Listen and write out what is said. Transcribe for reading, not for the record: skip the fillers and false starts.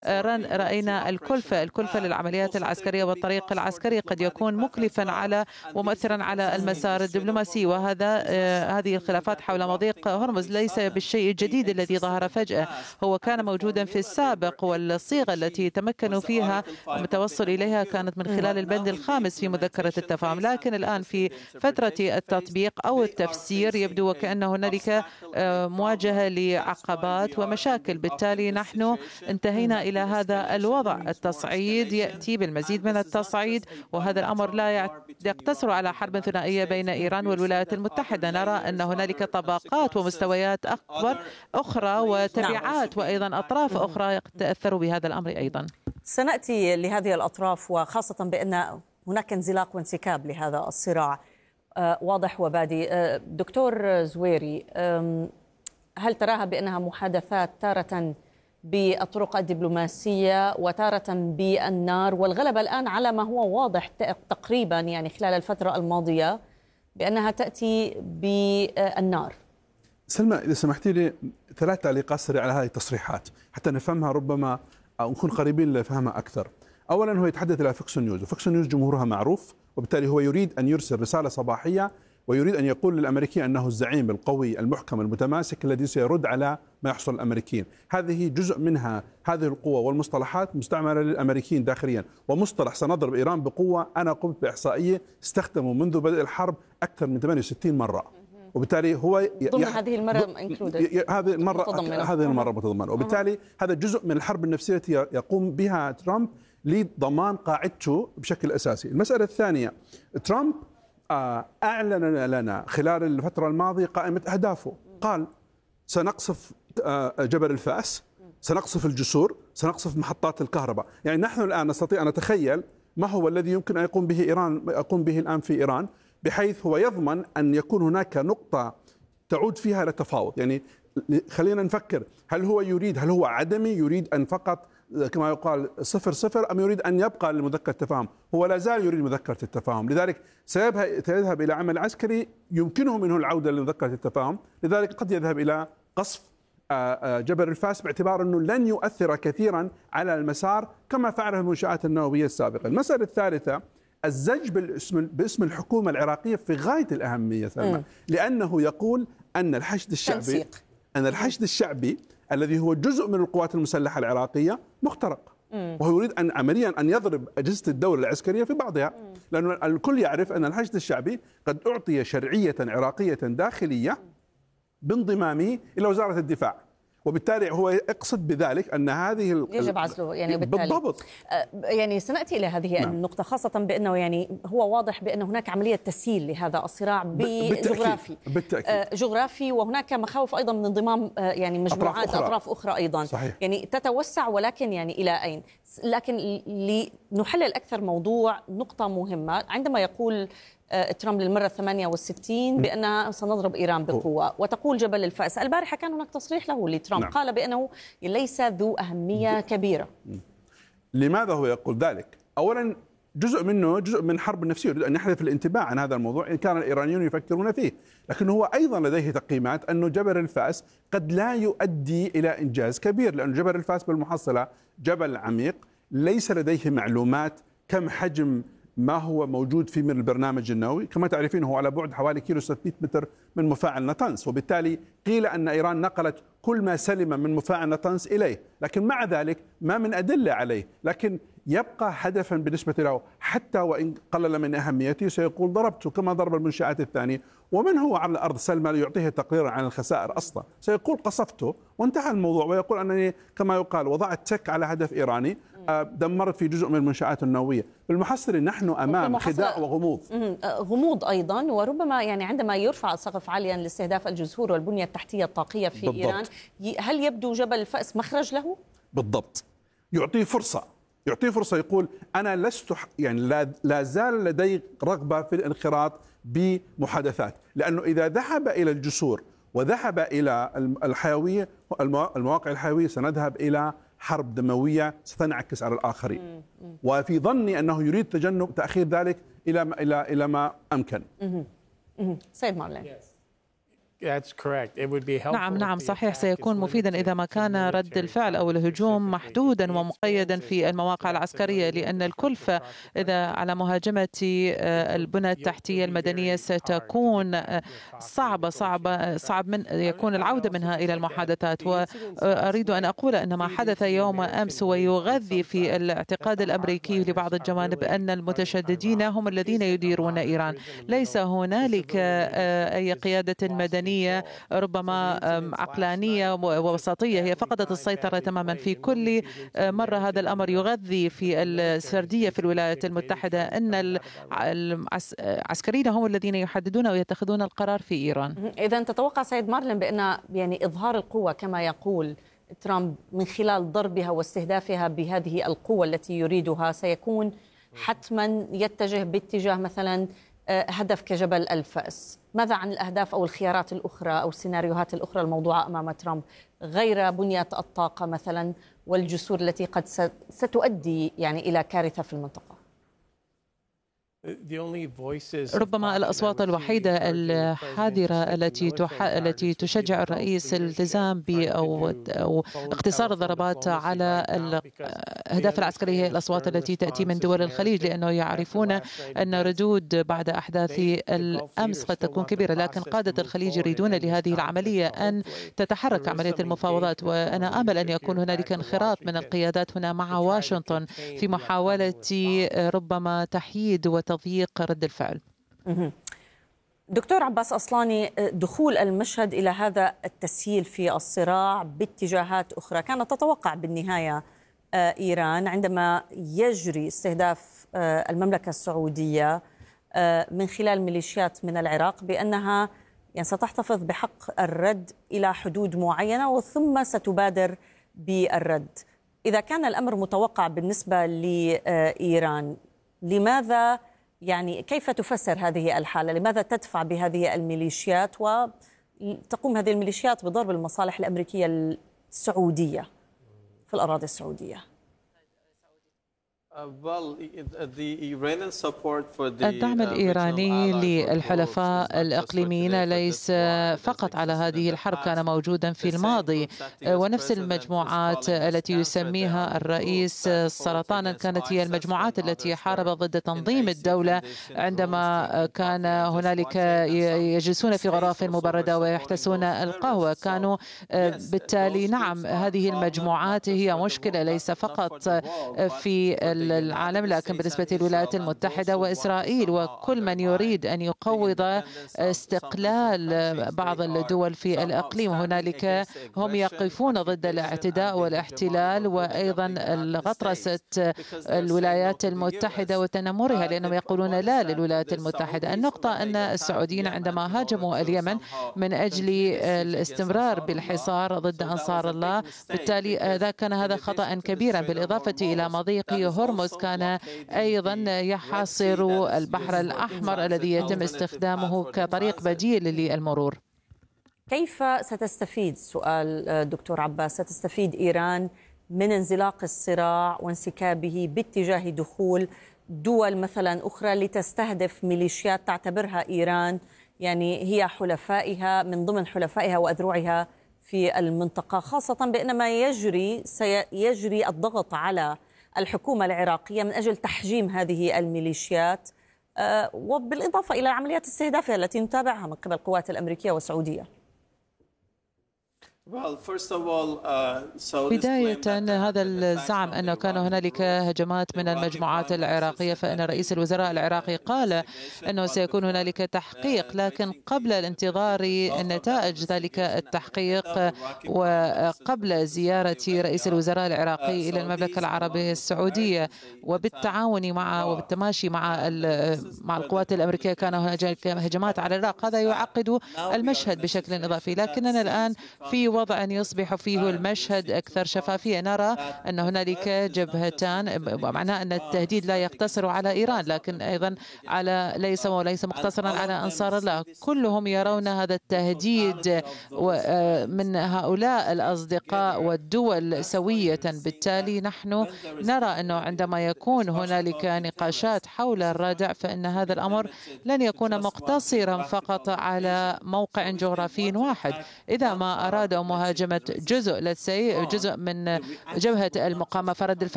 رأينا الكلفة للعمليات العسكرية والطريق العسكري قد يكون مكلفا على ومؤثرا على المسار الدبلوماسي، هذه الخلافات حول مضيق هرمز ليس بالشيء الجديد الذي ظهر فجأة، هو كان موجودا في السابق، والصيغة التي تمكنوا فيها والتوصل إليها كانت من خلال البند الخامس في مذكرة التفاهم. لكن الآن في فترة التطبيق أو التفسير يبدو وكأن هنالك مواجهة لعقبات ومشاكل، بالتالي نحن انتهينا إلى هذا الوضع. التصعيد يأتي بالمزيد من التصعيد، وهذا الأمر لا يقتصر على حرب ثنائية بين إيران والولايات المتحدة. نرى أن هنالك طبقات ومستويات أكبر أخرى وتبعات وأيضا أطراف أخرى تأثروا بهذا الأمر أيضا. سنأتي لهذه الأطراف، وخاصة بأن هناك انزلاق وانسكاب لهذا الصراع واضح وبادي. دكتور زويري، هل تراها بأنها محادثات تارة بالطرق الدبلوماسية وتارة بالنار، والغلبة الآن على ما هو واضح تقريبا يعني خلال الفترة الماضية بأنها تأتي بالنار؟ سلمى، إذا سمحتي لي 3 تعليقات سريعة على هذه التصريحات حتى نفهمها ربما أو نكون قريبين لفهمها أكثر. أولا هو يتحدث إلى فوكس نيوز، وفوكس نيوز جمهورها معروف، وبالتالي هو يريد أن يرسل رسالة صباحية ويريد أن يقول للأمريكيين أنه الزعيم القوي المحكم المتماسك الذي سيرد على ما يحصل الأمريكيين. هذه جزء منها، هذه القوة والمصطلحات مستعملة للأمريكيين داخليا، ومصطلح سنضرب إيران بقوة أنا قمت بإحصائية استخدمه منذ بدء الحرب أكثر من 68 مرة، وبالتالي هو ضمن هذه المرة هذه المرة متضمنة، وبالتالي هذا جزء من الحرب النفسية التي يقوم بها ترامب لضمان قاعدته بشكل أساسي. المسألة الثانية، ترامب أعلن لنا خلال الفترة الماضية قائمة أهدافه، قال سنقصف جبل الفأس، سنقصف الجسور، سنقصف محطات الكهرباء. يعني نحن الآن نستطيع أن نتخيل ما هو الذي يمكن أن يقوم به الآن في إيران، بحيث هو يضمن أن يكون هناك نقطة تعود فيها للتفاوض. يعني خلينا نفكر، هل هو عدمي يريد أن فقط كما يقال 0-0، أم يريد أن يبقى لمذكرة التفاهم؟ هو لا زال يريد مذكرة التفاهم، لذلك سيذهب إلى عمل عسكري يمكنه منه العودة لمذكرة التفاهم، لذلك قد يذهب إلى قصف جبل الفاس باعتبار أنه لن يؤثر كثيرا على المسار كما فعله المنشآت النووية السابقة. المسألة الثالثة، الزج باسم الحكومة العراقية في غاية الأهمية سلمى، لأنه يقول أن الحشد الشعبي الذي هو جزء من القوات المسلحة العراقية مخترق، وهو يريد أن عمليا أن يضرب أجهزة الدولة العسكرية في بعضها، لأن الكل يعرف أن الحشد الشعبي قد أعطي شرعية عراقية داخلية بانضمامه إلى وزارة الدفاع، وبالتالي هو يقصد بذلك أن هذه يجب عزله يعني بالضبط. يعني سنأتي إلى هذه النقطة، خاصة بأنه يعني هو واضح بأن هناك عملية تسييل لهذا الصراع جغرافي، وهناك مخاوف أيضا من انضمام يعني مجموعات أطراف أخرى أيضا. صحيح. يعني تتوسع، ولكن يعني إلى أين؟ لكن لنحلل أكثر موضوع، نقطة مهمة عندما يقول ترامب للمرة 68 بأنها سنضرب إيران بقوة، وتقول جبل الفأس. البارحة كان هناك تصريح له لترامب، قال بأنه ليس ذو أهمية كبيرة. لماذا هو يقول ذلك؟ أولا جزء من حرب النفسية، يريد أن يحذف الانتباه عن هذا الموضوع إن كان الإيرانيون يفكرون فيه، لكن هو أيضا لديه تقييمات أنه جبل الفأس قد لا يؤدي إلى إنجاز كبير، لأن جبل الفأس بالمحصلة جبل عميق، ليس لديه معلومات كم حجم ما هو موجود في من البرنامج النووي. كما تعرفين هو على بعد حوالي كيلو 600 متر من مفاعل ناتنز، وبالتالي قيل أن إيران نقلت كل ما سلم من مفاعل ناتنز إليه، لكن مع ذلك ما من أدلة عليه، لكن يبقى هدفا بالنسبة له، حتى وإن قلل من أهميته سيقول ضربته كما ضرب المنشآت الثانية. ومن هو على الأرض سلمى ليعطيه تقريرا عن الخسائر أصلا؟ سيقول قصفته وانتهى الموضوع، ويقول أنني كما يقال وضعت تك على هدف إيراني، دمرت في جزء من المنشآت النووية. بالمحصل نحن أمام خداع وغموض. غموض أيضا، وربما يعني عندما يرفع السقف عاليا لاستهداف الجسور والبنية التحتية الطاقية في بالضبط. إيران، هل يبدو جبل الفأس مخرج له؟ بالضبط، يعطيه فرصة يقول أنا لست يعني لا زال لدي رغبة في الانخراط بمحادثات، لأنه إذا ذهب إلى الجسور وذهب إلى الحيوية، المواقع الحيوية، سنذهب إلى حرب دموية ستنعكس على الآخرين. وفي ظني أنه يريد تأخير ذلك إلى ما أمكن. سيد مارلين. نعم صحيح، سيكون مفيدا إذا ما كان رد الفعل أو الهجوم محدودا ومقيدا في المواقع العسكرية، لأن الكلفة إذا على مهاجمة البنى التحتية المدنية ستكون صعب من يكون العودة منها إلى المحادثات. وأريد أن أقول أن ما حدث يوم أمس ويغذي في الاعتقاد الأمريكي لبعض الجوانب أن المتشددين هم الذين يديرون إيران. ليس هنالك أي قيادة مدنية ربما عقلانية ووسطية، هي فقدت السيطرة تماما. في كل مرة هذا الأمر يغذي في السردية في الولايات المتحدة أن العسكريين هم الذين يحددون ويتخذون القرار في إيران. إذا تتوقع سيد مارلين بأن يعني إظهار القوة كما يقول ترامب من خلال ضربها واستهدافها بهذه القوة التي يريدها سيكون حتما يتجه باتجاه مثلا هدف كجبل الفأس؟ ماذا عن الأهداف أو الخيارات الأخرى أو السيناريوهات الأخرى الموضوعة أمام ترامب غير بنية الطاقة مثلا والجسور التي قد ستؤدي يعني إلى كارثة في المنطقة؟ ربما الأصوات الوحيدة الحاذرة التي تشجع الرئيس الالتزام أو اقتصار الضربات على الأهداف العسكرية هي الأصوات التي تأتي من دول الخليج، لأنه يعرفون أن ردود بعد أحداث الأمس قد تكون كبيرة. لكن قادة الخليج يريدون لهذه العملية أن تتحرك عملية المفاوضات، وأنا آمل أن يكون هنالك انخراط من القيادات هنا مع واشنطن في محاولة ربما تحييد وتضييق رد الفعل. دكتور عباس أصلاني، دخول المشهد إلى هذا التسييل في الصراع باتجاهات أخرى كانت تتوقع بالنهاية إيران عندما يجري استهداف المملكة السعودية من خلال ميليشيات من العراق بأنها يعني ستحتفظ بحق الرد إلى حدود معينة وثم ستبادر بالرد. إذا كان الأمر متوقع بالنسبة لإيران، لماذا يعني كيف تفسر هذه الحالة؟ لماذا تدفع بهذه الميليشيات وتقوم هذه الميليشيات بضرب المصالح الأمريكية السعودية في الأراضي السعودية؟ الدعم الإيراني للحلفاء الإقليميين ليس فقط على هذه الحرب، كان موجودا في الماضي، ونفس المجموعات التي يسميها الرئيس سرطانا كانت هي المجموعات التي حاربت ضد تنظيم الدولة عندما كان هنالك يجلسون في غرف مبردة ويحتسون القهوة. كانوا بالتالي نعم، هذه المجموعات هي مشكلة ليس فقط في العالم لكن بالنسبة للولايات المتحدة وإسرائيل وكل من يريد أن يقوض استقلال بعض الدول في الإقليم. هنالك هم يقفون ضد الاعتداء والاحتلال وأيضا غطرسة الولايات المتحدة وتنمرها، لأنهم يقولون لا للولايات المتحدة. النقطة أن السعوديين عندما هاجموا اليمن من أجل الاستمرار بالحصار ضد أنصار الله، بالتالي كان هذا خطأ كبيرا، بالإضافة إلى مضيق هرمز كان أيضا يحاصر البحر الأحمر الذي يتم استخدامه كطريق بديل للمرور. كيف ستستفيد، سؤال دكتور عباس، ستستفيد إيران من انزلاق الصراع وانسكابه باتجاه دخول دول مثلا أخرى لتستهدف ميليشيات تعتبرها إيران يعني هي حلفائها من ضمن حلفائها وأذرعها في المنطقة، خاصة بأن ما سيجري الضغط على الحكومة العراقية من أجل تحجيم هذه الميليشيات وبالإضافة إلى عمليات استهدافها التي نتابعها من قبل القوات الأمريكية والسعودية؟ بداية هذا الزعم أنه كان هنالك هجمات من المجموعات العراقية، فإن رئيس الوزراء العراقي قال أنه سيكون هنالك تحقيق، لكن قبل الانتظار نتائج ذلك التحقيق وقبل زيارة رئيس الوزراء العراقي إلى المملكة العربية السعودية وبالتعاون مع وبالتماشي مع القوات الأمريكية كان هناك هجمات على العراق، هذا يعقد المشهد بشكل إضافي. لكننا الآن في وضع يصبح فيه المشهد أكثر شفافية. نرى أن هنالك جبهتان، معناه أن التهديد لا يقتصر على إيران لكن أيضا على ليس مقتصرا على أنصار الله. كلهم يرون هذا التهديد من هؤلاء الأصدقاء والدول سوية. بالتالي نحن نرى أنه عندما يكون هنالك نقاشات حول الردع فإن هذا الأمر لن يكون مقتصرا فقط على موقع جغرافي واحد. إذا ما أرادوا مهاجمة جزء من جبهة المقاومة فرد الفعل